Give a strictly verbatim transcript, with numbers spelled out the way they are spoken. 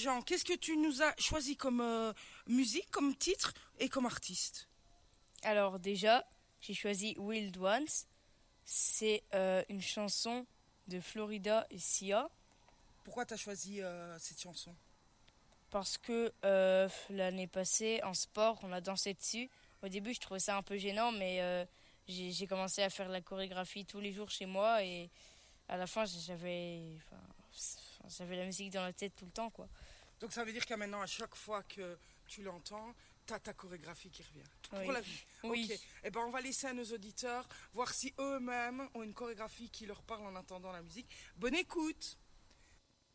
Jean, qu'est-ce que tu nous as choisi comme euh, musique, comme titre et comme artiste? Alors déjà, j'ai choisi Wild Ones. C'est euh, une chanson de Florida et Sia. Pourquoi tu as choisi euh, cette chanson? Parce que euh, l'année passée, en sport, on a dansé dessus. Au début, je trouvais ça un peu gênant, mais euh, j'ai, j'ai commencé à faire la chorégraphie tous les jours chez moi. Et à la fin, j'avais, enfin, j'avais la musique dans la tête tout le temps, quoi. Donc ça veut dire qu'à maintenant, à chaque fois que tu l'entends, t'as ta chorégraphie qui revient. Oui. Pour la vie. Oui. Ok. Eh ben, on va laisser à nos auditeurs voir si eux-mêmes ont une chorégraphie qui leur parle en entendant la musique. Bonne écoute!